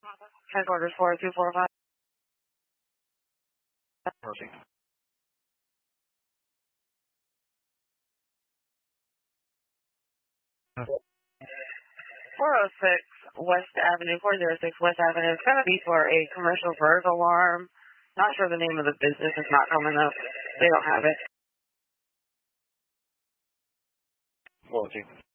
Headquarters 4245. Perfect. 406 West Avenue, 406 West Avenue. It's going to be for a commercial burglar alarm. Not sure the name of the business is not coming up. They don't have it. 402.